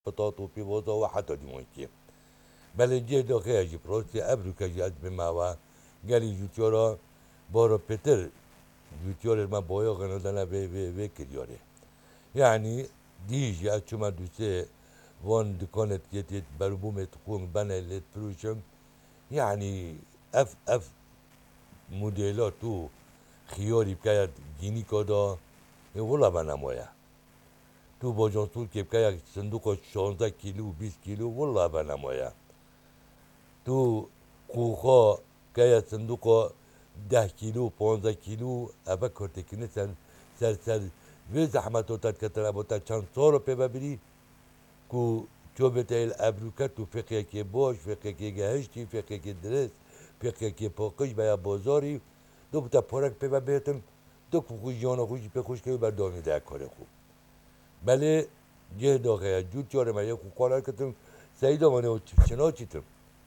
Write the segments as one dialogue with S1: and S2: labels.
S1: بطاطا و پیوازا و حتی دیمونکی بله جه داخل اجی پروستی ابرو که جی از بماوا گلی جوتیارا بارا پتر جوتیار ما بایا غنادنا به کریاره yani دیجی از چما دوسته وان دکانت یتیت بربومت خون بنالت فروشم يعني اف مدلات تو خياري بكايا جيني كودا والله بنامويا تو باجانسول که بكايا صندوق 16 كيلو 20 كيلو والله بنامويا تو خوخا كايا صندوق 10 كيلو 15 كيلو ابا كورتكيني سر و زحمتوتات كتر ابوتا چند سال پی ببری کو تو بتایل ابروکت تو فقه که باش فقه که گهشتی فقه که درست فقه که پاکش بیا بازاری دو بتا پارک پی بهتن دو خوش جانا خوشی پی خوش که بردامی در کار خوب بله گه داغه جود جاره من یک کارا کردم سعید آمانه و چنا چیتم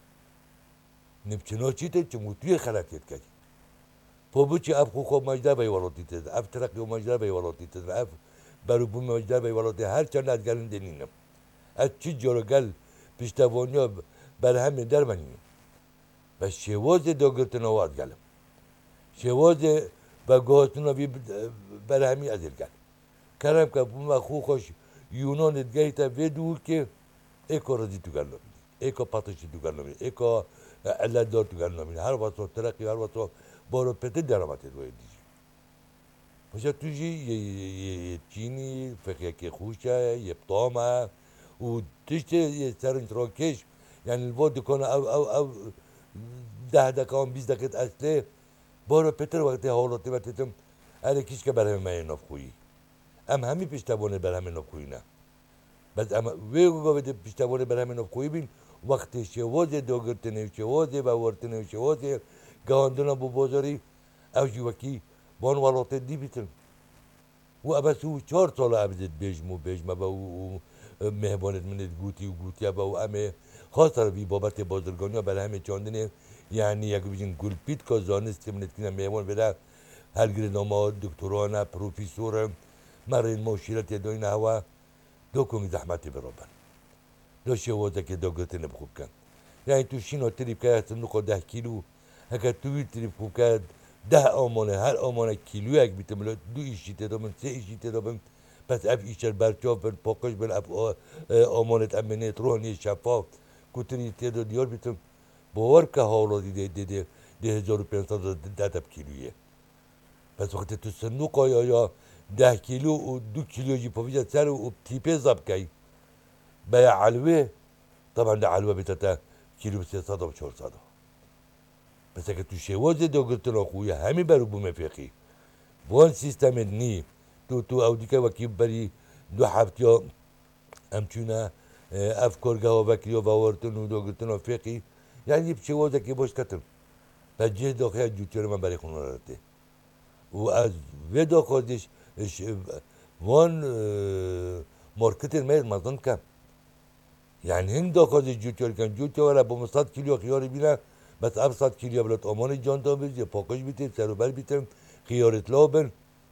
S1: نم چنا چیتم چمو توی خلقیت کردی پوبوچی اف خوب مجده بی ولاتی تد اف ترقی و مجده بی ولاتی تد اف بروبوم مجده بی ولاتی هر چند از گلن دنینم از چی جارو گل پیشتوانیا بر همین در منیم و شواز داگرتنا واد گلم شواز و گاهتنا بی بر همین ازل گل کرم که بوم خوش یونان ادگاهیتا ودو که ایکو رزی تو گل نمید ایکو پاتشی تو گل نمید ایکو علت دار تو گل نمید هر وقت ترقی هر وقت بارو پته درامت دوی دیجی باشه توجی یه چینی فقیه که خوشه یه بطامه و تشت یه سرنج راکش یعنی الواد دکانه او 10 دقیقه 20 دقیقه اصله بارو پتر وقتی حالاتی و تیتم هر کیش که بر همه ناف خویی همی پیشتوانه بر همه ناف خویی نه بس اما ویگو بده پیشتوانه بر همه ناف خویی بین وقتی شوازه داگرتنه شوازه و ورتنه شوازه گاندنا بو بازاری اوجی وکی بان والاته دی بیتن و ابس او 4 سال عبدت بجمه با او مهبانت منت گوتی و گوتی با او امه خاص بی بابت بازرگانی برای همه چاندنه یعنی یک بیشین گلپیت که زانست که منت کنه مهبان بده هرگیر نامه دکترانه پروفیسور مرین مشیرت دوین هوا دو کنگ زحمتی برابر دو شوازه که دو گرتنه بخوب کن یعنی تو شینا تریب که هستن نخوا 10 کیلو هکر توی تریب خوب که 10 آمانه هر آمانه کیلو یک بیتم دو ایشی تدابن 3 ایشی تدابن پس اف ایشتر برچاف بن پاکش بن اف آمانت امنیت روحانی شفاف کتری تداد دیار بیتم باور که حالا دیده 1500 ده کیلویه پس وقتی تو صندوق یا 10 کیلو و 2 کیلو جی پاویجا سر و تیپه زب کی بیا علوه طبعا ده علوه بیتتا کیلو 300 و 400 بس اگه تو شواز داگرتنا خویه همی برو بومه فقی وان سیستم نی تو اودیکه وکی بری 2 هفته همچونه افکار و وکری و باورتن و داگرتنا فقی یعنی شوازه که باش کتم و جه داخل جوتیار من برای خونه رفته و از و داخلش وان مارکت الميز مازن كم يعني هند داخل جوتيار كان جوتيار ولا ب 100 كيلو خيار بينا بس 700 كيلو بلات امان جان دا بيز يا پاکش بيتم سروبر بيتم خيارت لابن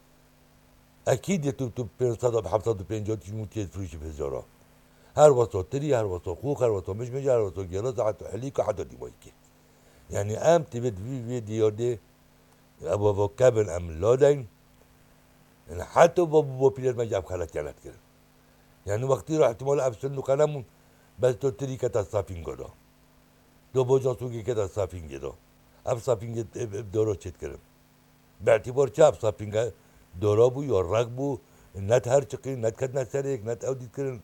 S1: اكيد تو 500 ب 750 موتي فروش بهزارا هر وقت تري هر وقت خوخ هر وقت مش هر وقت جلاز حتى حليك حتى دي مايكي يعني ام تبت في ديار دي ابو كابن ام لادين يعني حتى بابو بيلر ما جاب خلات جلت كده يعني وقتی را احتمال افسن و قلمون بس تو تری که تا سافینگ دا دو بوجان سوگی که تا سافینگ دا اف سافینگ دورا چت کرم به اعتبار چه اف سافینگ دورا بو یا رگ بو نت هر چقی نت کد نت سر یک نت اودید کرن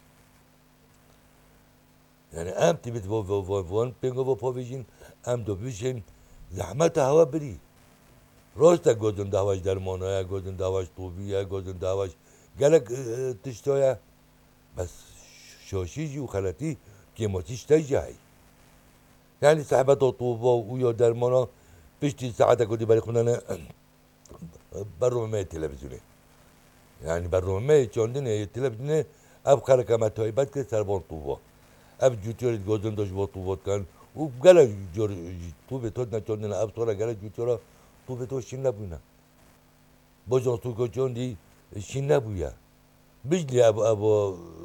S1: يعني ام تبت وان بينغو بوفيجين ام دو بيشين زحمت هوا بري راست گودن داواش درمانه گودن داواش طوبیه گودن داواش گلک تشتایا بس شاشيجي وخلاتي كيموتيش تجاي يعني صاحبة طوبة ويا درمانا بيشتي ساعتها كنت بالي خلنا برنامج تلفزيوني يعني برنامج عندنا التلفزيوني اب خلق ما تايبات كده سربان طوبة اب جوتيور جوزن داش طوبات كان وقال جور طوبة تودنا عندنا اب صورة قال جوتيورا طوبة تو شين لبونا بوجان تو كوچون دي شين لبويا بيجلي ابو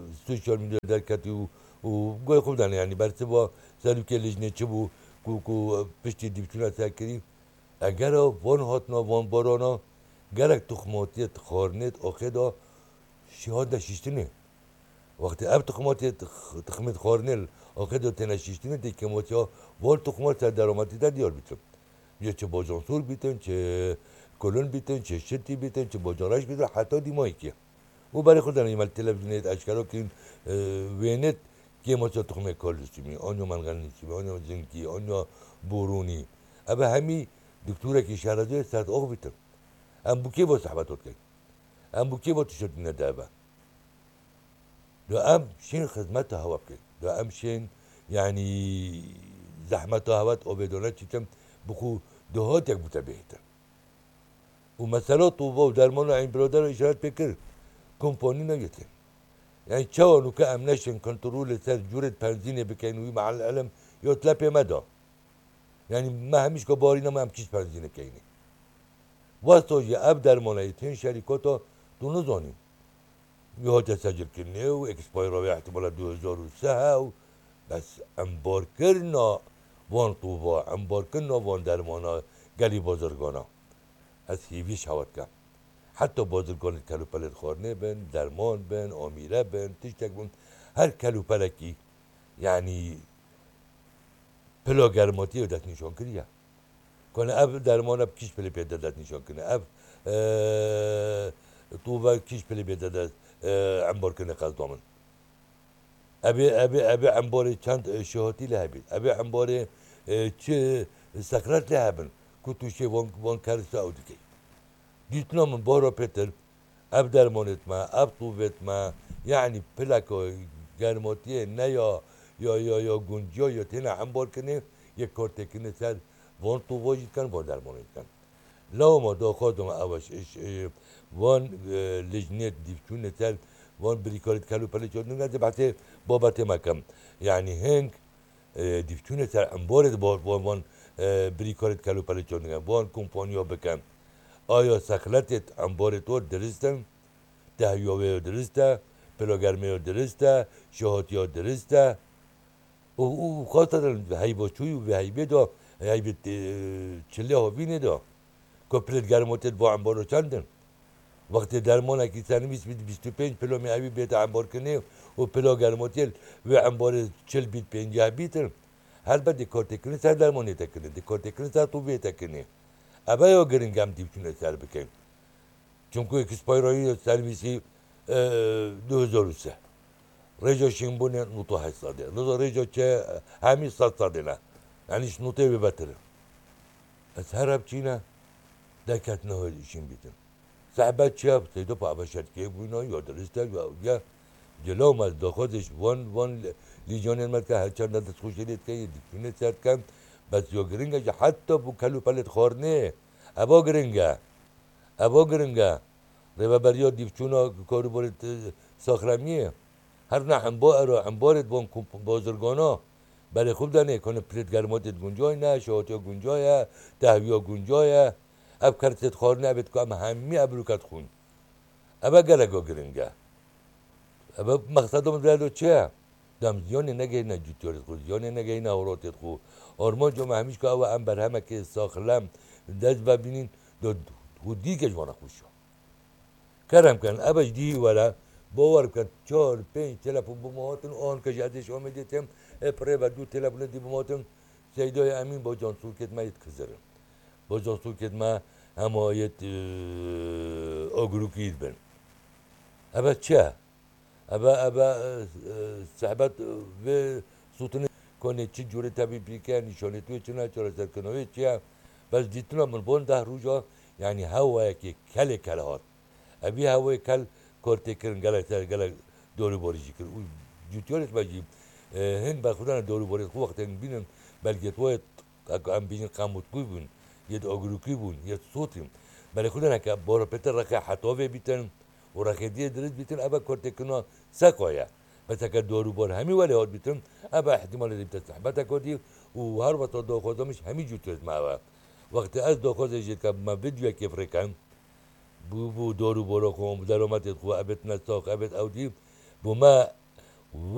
S1: سوشال میدیا درکتی و گوی خوب دانه یعنی برسه با سلوک لجنه چه بو کو پشتی دیوچونا سکری اگر وان هاتنا وان بارانا گرک تخماتیت خارنت آخدا شهاد شیشتنه وقتی اب تخمات خارنل آخدا تنه شیشتنه دیکماتیا وال تخمات سر درامتی در دیار بیتن یا چه باجانسور بیتن چه کلون بیتن چه شتی بیتن چه باجانش بیتن حتی دیمایی که و برای خود دارن ایمال تلویزیونیت اشکالا که وینت که ما چه تخمه کالوسیمی آنیا منغنیسیمی آنیا زنکی آنیا بورونی ابا همی دکتوره که شهرده سرد آخ بیتن ام بوکی با صحبتات که ام بوکی با تشت نده ابا دو ام شين خدمتها هوا بكي دو ام شين يعني زحمتها هوات او بدونات تشتم بخو دهاتك بتبهتا ومثلا طوبة ودرمان عين برادر اشارات بكر كومباني نجتين يعني تشاونو كامناشن كنترول سر جورة بنزينه بكينوي مع العلم يطلب مدى يعني ما همش كبارينا ما همكيش بنزينه بكيني واسطو يا اب درمانيتين شركاتا دونو زاني يهات تسجل كنه و اكسبايرا احتمال 2003 بس انبار کرنا وان طوبا انبار کرنا وان درمانا گلی بازرگانا از هیویش هوت که حتی بازرگان کلوپلت خارنه بن درمان بن آمیره بن تشتک بن هر کلوپلکی یعنی پلا گرماتی رو دست نشان کریه کنه اب درمان اب کیش پلی پیدا دست نشان کنه اب طوبا کیش پلی پیدا دست انبار کنه قصدامن ابي عنباري چند شهاتي لهبين ابي عنباري چه سكرات لهبن كنتو شي وان كارثة او دكي ديتنا من بارا بيتر اب درمانت ما اب طوبت ما يعني بلاكو گرماتي نه یا گنجا یا تینا عنبار کنه یک کارت کنه سر وان طوباجی کن وان درمانت کن لا ما داخادم اوش وان لجنت دیفچون سر وان بريكولت كالو بالي جود نغاز بعته بابته مكم يعني هنك ديفتونه سر امبارد وان بريكولت كالو بالي جود نغاز وان كومبانيو بكم آیا سخلتت امبارد تو درستن تهیوه درسته پلاگرمه درسته شهاتیا درسته و خاطر هیباچوی و هیبه دا هیبه چله هاوینه دا که پلگرماتت با امبارو چندن وقتی درمان اکی سنویس بید 25 پلا می اوی بیت انبار کنه و پلا گرماتیل و انبار 40 بیت 50 بیتر هر بعد دیکارت کنه سر درمانی تکنه دیکارت کنه سر تو بیت کنه ابا یا گرنگم دیوچونه سر بکن چونکو اکسپایرایی سرویسی 2003 رجا شنبونه نوتو 8 ساده لذا رجا چه همی 100 ساده نه یعنیش نوته ببتره از هر هب چینه دکت نهایی ایشین بیتن صحبت چه سیدا پا عباشت که بوینا یا درسته یا جلو از داخلش وان لیجان المد که هر چند دست خوش دید که دیکونه سرد کن بس یا گرنگه جا حتی بو کلو پلت خارنه ابا گرنگه ریبا بریا دیفچونا کارو بارد ساخرمیه هر نه انبارت وان بازرگانا برای خوب دانه کنه پلیت گرماتت گنجای نه شهاتیا گنجای تهویا گنجای اب کرتت خارنه ابت که همی ابروکت خون ابا گرگا گرنگه ابا مقصدم دلو چه دم زیانه نگه نه جوتیارت خود زیانه نگه نه اوراتت خو آرمان جا همیش که او ام بر همه که ساخلم دست ببینین دو هودی که جوانا خوشا کرم کن اباش دی ولا باور کن 4-5 تلفن بمهاتن آن که جدش آمدیتم اپره و 2 تلفن دی بمهاتن سیدای امین با جانسور کت ما یتکزرم با جانسور کت ما همایت آگروکید بن ابا چه ابا صحبت و سوتن کنه چی جوره طبیب بیکه نشانه توی چه نه چرا سرکنوی چیه بس دیتنا من بون 10 روزا یعنی هوا که کل هات ابي هوا کل کارت کرن گله دورو باریشی کرد و جوتیارش بجیم هنگ با خودان دورو باریش خو وقت هنگ بینن بلکه توی هم بینن قاموت کوی بون یه آگروکی بون یه صوتیم برای خودان که بارا پتر رخه حتاوه بیتن و رخه دیه درست بیتن ابا کارت کرنا سقایا بس اگر دورو بار همی ولی هات بیتن ابا احتمال دیت صحبت کردی و هر وقت داخوزمش همی جوتیارش معوا وقت از داخوزش که ما ویدیو کفر کن بو دارو بارا خوام درآمدت خو ابد نساق ابد اودی بو ما